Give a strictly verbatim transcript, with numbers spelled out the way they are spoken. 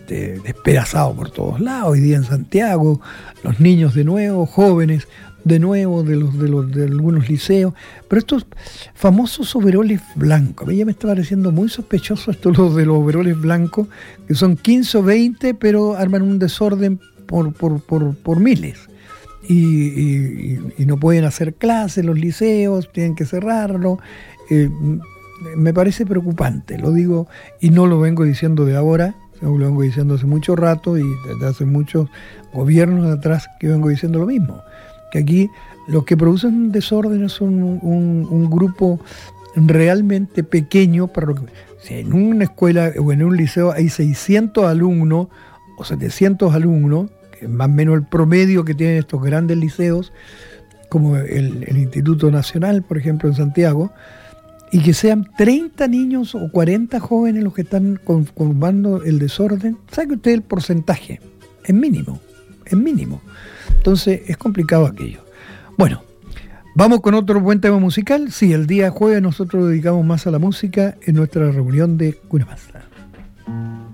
este, despedazado por todos lados. Hoy día en Santiago, los niños de nuevo, jóvenes de nuevo, de los de los de algunos liceos, pero estos famosos overoles blancos, a mí ya me está pareciendo muy sospechoso esto los de los overoles blancos, que son quince o veinte, pero arman un desorden por, por, por, por miles. Y, y, y no pueden hacer clases los liceos, tienen que cerrarlo. Eh, me parece preocupante, lo digo, y no lo vengo diciendo de ahora, lo vengo diciendo hace mucho rato y desde hace muchos gobiernos atrás que vengo diciendo lo mismo, que aquí los que producen desórdenes son un, un, un grupo realmente pequeño. Para lo que, si en una escuela o en un liceo hay seiscientos alumnos o setecientos alumnos, que es más o menos el promedio que tienen estos grandes liceos, como el, el Instituto Nacional, por ejemplo, en Santiago, y que sean treinta niños o cuarenta jóvenes los que están conformando el desorden, ¿sabe usted el porcentaje? Es mínimo, es mínimo. Entonces es complicado aquello. Bueno, vamos con otro buen tema musical. Sí, el día jueves nosotros dedicamos más a la música en nuestra reunión de Cuna Mastra.